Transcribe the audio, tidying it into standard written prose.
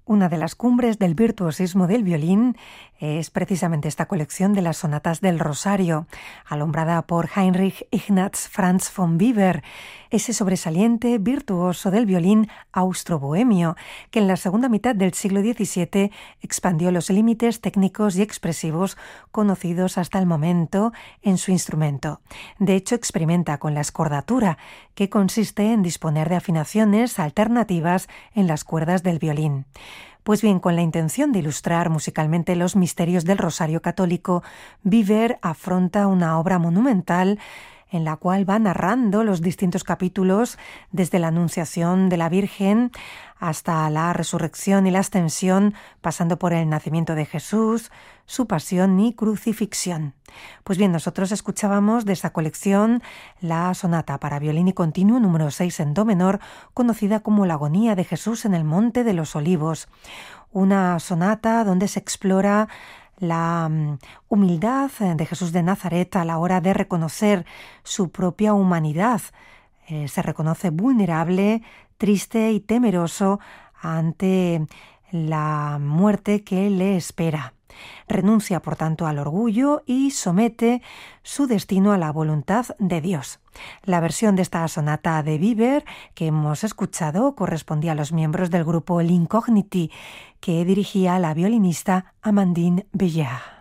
Una de las cumbres del virtuosismo del violín es precisamente esta colección de las sonatas del Rosario, alumbrada por Heinrich Ignaz Franz von Weber, ese sobresaliente virtuoso del violín austrobohemio, que en la segunda mitad del siglo XVII expandió los límites técnicos y expresivos conocidos hasta el momento en su instrumento. De hecho, experimenta con la escordatura, que consiste en disponer de afinaciones alternativas en las cuerdas del violín. Pues bien, con la intención de ilustrar musicalmente los misterios del Rosario católico, Weber afronta una obra monumental en la cual va narrando los distintos capítulos desde la Anunciación de la Virgen hasta la Resurrección y la Ascensión, pasando por el nacimiento de Jesús, su pasión y crucifixión. Pues bien, nosotros escuchábamos de esa colección la sonata para violín y continuo número 6 en do menor, conocida como la Agonía de Jesús en el Monte de los Olivos. Una sonata donde se explora la humildad de Jesús de Nazaret a la hora de reconocer su propia humanidad. Se reconoce vulnerable, triste y temeroso ante la muerte que le espera. Renuncia, por tanto, al orgullo y somete su destino a la voluntad de Dios. La versión de esta sonata de Weber que hemos escuchado correspondía a los miembros del grupo L'Incogniti, que dirigía la violinista Amandine Béjart.